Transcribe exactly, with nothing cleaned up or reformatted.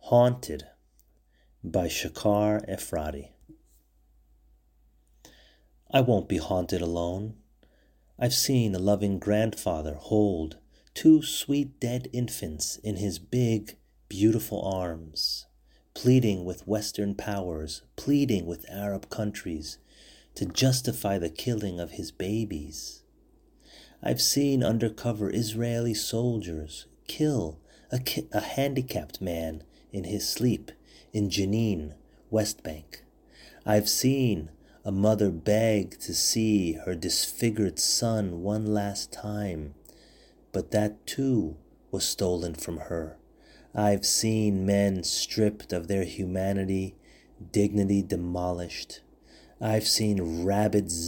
Haunted by Shakar Efrati. I won't be haunted alone. I've seen a loving grandfather hold two sweet dead infants in his big, beautiful arms, pleading with Western powers, pleading with Arab countries to justify the killing of his babies. I've seen undercover Israeli soldiers kill a, ki- a handicapped man in his sleep in Jenin, West Bank. I've seen a mother beg to see her disfigured son one last time, but that too was stolen from her. I've seen men stripped of their humanity, dignity demolished. I've seen rabid